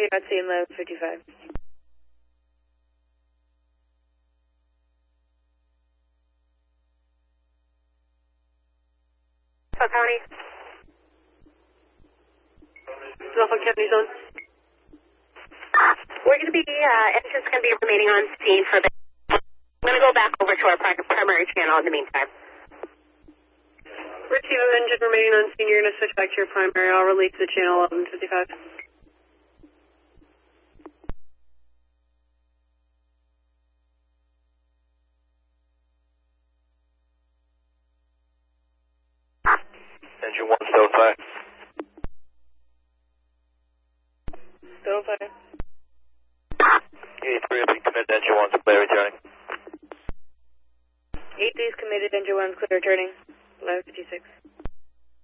Clear at scene, low 55. County. Norfolk County Zone. We're going to be, engine's going to be remaining on scene for a bit. I'm going to go back over to our primary channel in the meantime. Receive engine remaining on scene. You're going to switch back to your primary. I'll release the channel 1155. Engine 1 still fire. Still fire. 83 will be committed, engine 1's clear returning. 83 is committed, engine 1's clear returning. Low 56.